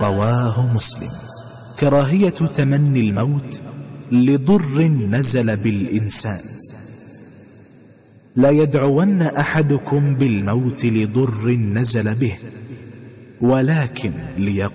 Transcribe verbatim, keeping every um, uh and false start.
رواه مسلم. كراهية تمني الموت لضر نزل بالإنسان. لا يدعون أحدكم بالموت لضر نزل به، ولكن ليقول